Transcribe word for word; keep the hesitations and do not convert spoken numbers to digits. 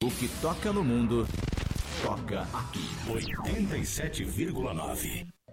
O que toca no mundo, toca aqui. oitenta e sete vírgula nove.